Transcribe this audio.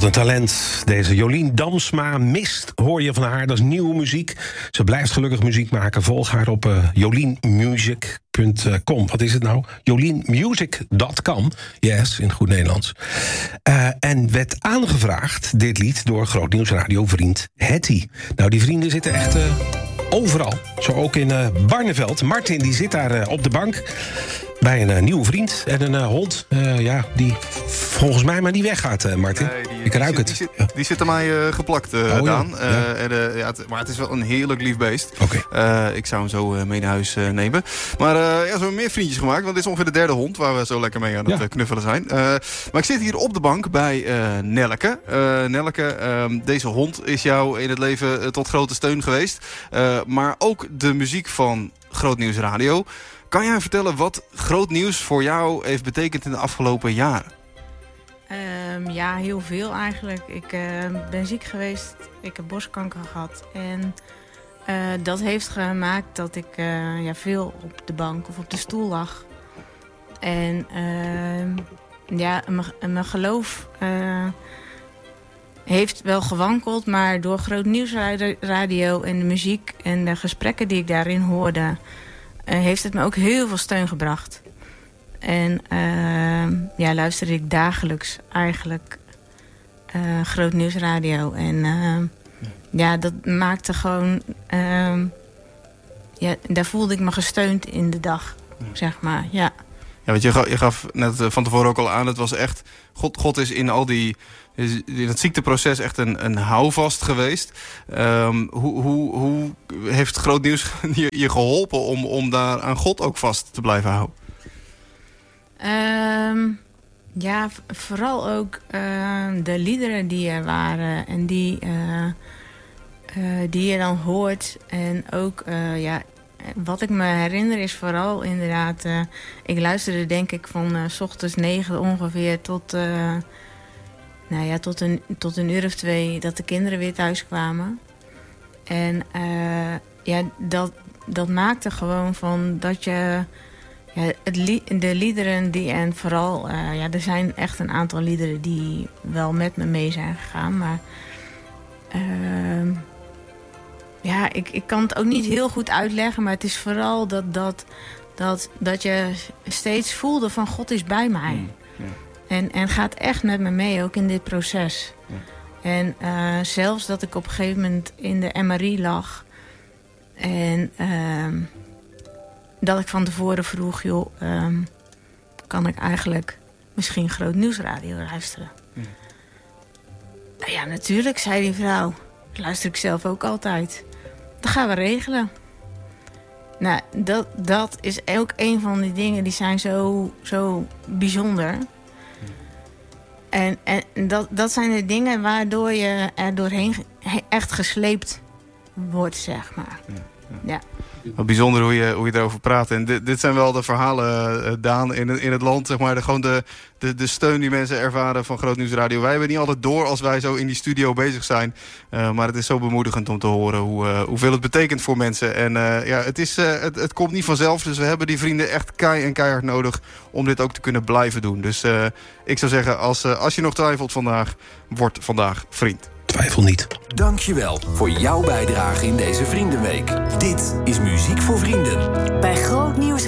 een talent. Deze Jolien Damsma. Mist hoor je van haar. Dat is nieuwe muziek. Ze blijft gelukkig muziek maken. Volg haar op jolinmusic.com. Wat is het nou? jolinmusic.com. Yes, in goed Nederlands. En werd aangevraagd, dit lied, door Groot Nieuws Radio vriend Hetty. Nou, die vrienden zitten echt overal. Zo ook in Barneveld. Martin die zit daar op de bank bij een nieuwe vriend en een hond. Die volgens mij maar niet weggaat, Martin. Nee, ik ruik het. Die zit aan mij geplakt, Daan. Ja. Maar het is wel een heerlijk lief beest. Okay. Ik zou hem zo mee naar huis nemen. Maar we hebben meer vriendjes gemaakt. Want dit is ongeveer de derde hond waar we zo lekker mee aan het knuffelen zijn. Maar ik zit hier op de bank bij Nelleke. Nelleke, deze hond is jou in het leven tot grote steun geweest. Maar ook de muziek van Groot Nieuws Radio. Kan jij vertellen wat Groot Nieuws voor jou heeft betekend in de afgelopen jaren? Ja, heel veel eigenlijk. Ik ben ziek geweest. Ik heb borstkanker gehad. En dat heeft gemaakt dat ik veel op de bank of op de stoel lag. En mijn geloof heeft wel gewankeld. Maar door Groot Nieuws Radio en de muziek en de gesprekken die ik daarin hoorde, heeft het me ook heel veel steun gebracht. En luisterde ik dagelijks eigenlijk Groot Nieuws Radio. En dat maakte gewoon daar voelde ik me gesteund in de dag, zeg maar, ja. Ja, want je gaf net van tevoren ook al aan, het was echt, God is in al in het ziekteproces echt een houvast geweest. Hoe heeft Groot Nieuws je geholpen om daar aan God ook vast te blijven houden? Vooral ook de liederen die er waren en die je dan hoort. En ook, wat ik me herinner is vooral inderdaad, ik luisterde denk ik van 's ochtends 9 ongeveer tot een uur of 2 dat de kinderen weer thuis kwamen. En dat maakte gewoon van dat je de liederen die, en vooral, er zijn echt een aantal liederen die wel met me mee zijn gegaan. Maar ik kan het ook niet heel goed uitleggen. Maar het is vooral dat je steeds voelde van God is bij mij. En gaat echt met me mee, ook in dit proces. Ja. En zelfs dat ik op een gegeven moment in de MRI lag. En dat ik van tevoren vroeg, kan ik eigenlijk misschien Groot Nieuws Radio luisteren? Ja, natuurlijk, zei die vrouw. Dat luister ik zelf ook altijd. Dat gaan we regelen. Nou, dat is ook een van die dingen die zijn zo bijzonder. En dat zijn de dingen waardoor je er doorheen echt gesleept wordt, zeg maar. Ja. Wat bijzonder hoe je erover praat. En dit zijn wel de verhalen, Daan, in het land. Zeg maar, gewoon de steun die mensen ervaren van Groot Nieuws Radio. Wij hebben niet altijd door als wij zo in die studio bezig zijn. Maar het is zo bemoedigend om te horen hoeveel het betekent voor mensen. En het komt niet vanzelf. Dus we hebben die vrienden echt keihard nodig om dit ook te kunnen blijven doen. Dus ik zou zeggen, als je nog twijfelt vandaag, word vandaag vriend. Twijfel niet. Dankjewel voor jouw bijdrage in deze Vriendenweek. Dit is Muziek voor Vrienden. Bij Groot Nieuws